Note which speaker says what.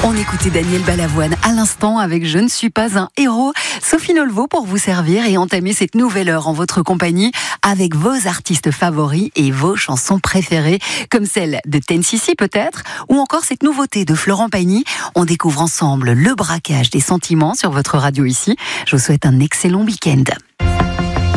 Speaker 1: On écoutait Daniel Balavoine à l'instant avec Je ne suis pas un héros. Sophie Nolvo pour vous servir et entamer cette nouvelle heure en votre compagnie avec vos artistes favoris et vos chansons préférées, comme celle de Ten Sissi peut-être, ou encore cette nouveauté de Florent Pagny. On découvre ensemble le braquage des sentiments sur votre radio ici. Je vous souhaite un excellent week-end.